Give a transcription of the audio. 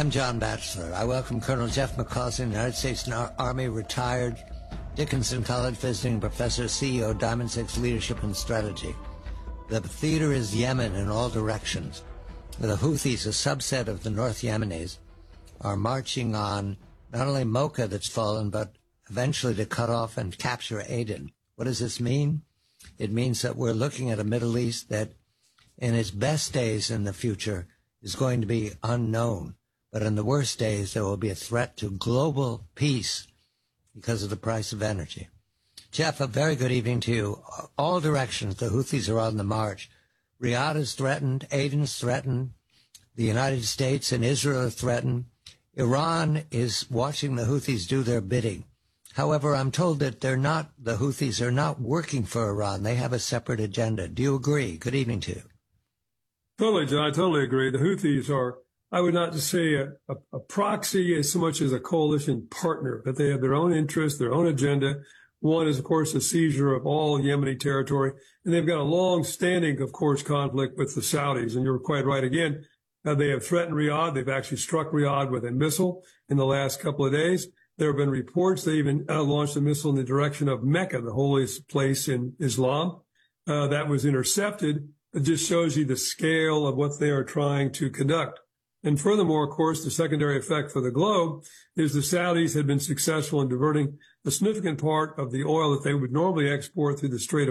I'm John Batchelor. I welcome Colonel Jeff McCausey, United States Army retired, Dickinson College visiting professor, CEO, Diamond Six Leadership and Strategy. The theater is Yemen in all directions. The Houthis, a subset of the North Yemenis, are marching on not only Mocha that's fallen, but eventually to cut off and capture Aden. What does this mean? It means that we're looking at a Middle East that in its best days in the future is going to be unknown. But in the worst days, there will be a threat to global peace because of the price of energy. Jeff, a very good evening to you. All directions, the Houthis are on the march. Riyadh is threatened, Aden's threatened, the United States and Israel are threatened. Iran is watching the Houthis do their bidding. However, I'm told that the Houthis are not working for Iran. They have a separate agenda. Do you agree? Good evening to you. Totally, John. I totally agree. The Houthis are, I would not just say a proxy as so much as a coalition partner, but they have their own interests, their own agenda. One is, of course, the seizure of all Yemeni territory. And they've got a long-standing, of course, conflict with the Saudis. And you're quite right. Again, they have threatened Riyadh. They've actually struck Riyadh with a missile in the last couple of days. There have been reports they even launched a missile in the direction of Mecca, the holiest place in Islam. That was intercepted. It just shows you the scale of what they are trying to conduct. And furthermore, of course, the secondary effect for the globe is the Saudis had been successful in diverting a significant part of the oil that they would normally export through the Strait of